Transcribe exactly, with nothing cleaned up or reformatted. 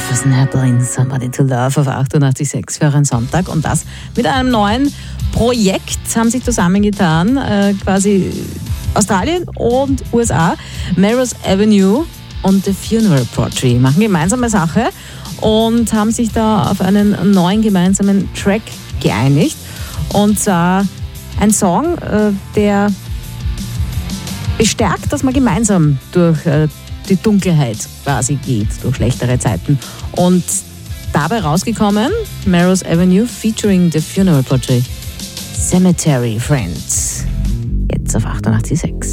Snapple, Somebody to Love auf achtundachtzig Komma sechs für einen Sonntag. Und das mit einem neuen Projekt haben sich zusammengetan, äh, quasi Australien und U S A. Melrose Avenue und The Funeral Portrait machen gemeinsame Sache und haben sich da auf einen neuen gemeinsamen Track geeinigt. Und zwar ein Song, äh, der bestärkt, dass man gemeinsam durch äh, die Dunkelheit quasi geht, durch schlechtere Zeiten. Und dabei rausgekommen, Melrose Avenue featuring The Funeral Portrait, Cemetery Friends. Jetzt auf achtundachtzig Komma sechs.